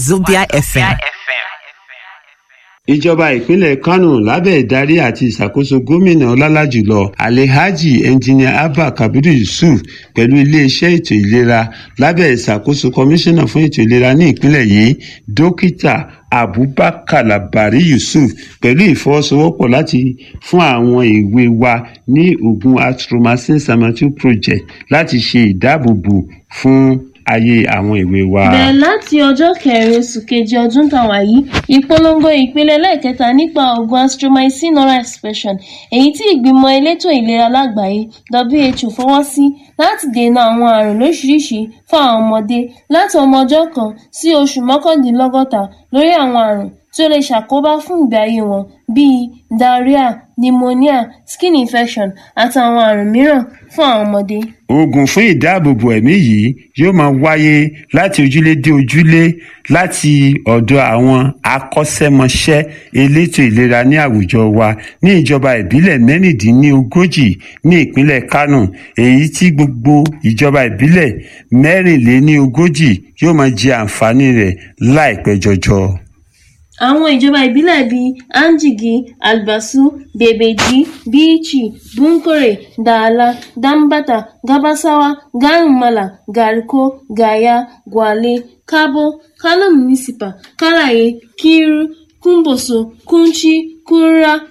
Zobia FM. Ìjọba ìpínlẹ̀ Kánò lábẹ́ ìdarí àti ìṣàkóso gómìnà ọlọ́lájùlọ Alhaji Engineer Abba Kabiru Yusuf pẹ̀lú iléeṣẹ́ ètò ìlera lábẹ́ ìṣàkóso kọmíṣánná fún ètò ìlera ní ìpínlẹ̀ yìí Dókítà Abubakar Labari Yusuf pẹ̀lú ìfọwọ́sowọ́pọ̀ láti fún àwọn èwe wa ní oògùn Azithromycin Salmeterol Project láti ṣe ìdáàbòbò fún ayé àwọn èwe wa. Bẹ̀rẹ̀ láti ọjọ́ 4 oṣù kejì ọdún tàwa yìí, ìpolongo ìpele lẹ́ẹ̀kẹta nípa oògùn Azithromycin oral suspension èyí tí ìgbìmọ̀ elétò ìlera lágbàáyé WHO fọwọ́ sí láti dènà àwọn àrùn lóríṣiríṣi fún àwọn ọmọdé láti ọmọ ọjọ́ kan sí oṣù mọ́kàndínlọ́gọ́ta lórí àwọn àrùn tí ó lè ṣàkóbá fún ìgbé ayé wọn bíi diarrhea, pneumonia, skin infection àti àwọn àrùn mìíràn fún àwọn ọmọdé. Oògùn fún ìdáàbòbò ẹ̀mí yìí yóò máa wáyé láti ojúlé dé ojúlé láti ọ̀dọ̀ àwọn akọ́ṣẹ́mọṣẹ́ elétò ìlera ní àwùjọ wa ní ìjọba ìbílẹ̀ 36 ní ìpínlẹ̀ Kánò, èyí tí gbogbo ìjọba ìbílẹ̀ 40 yóò máa jẹ àǹfààní rẹ̀ láìpẹ́ jọjọ. Àwọn ìjọba ìbílẹ̀ bíi Anjigi, Albasu, Bebeji, Bichi, Bunkure, Dala, Dambata, Gabasawa, Garumala, Gariko, Gaya, Gwale, Kabo, Kano Municipal, Karaye, Kiru, Kumboso, Kunchi, Kura,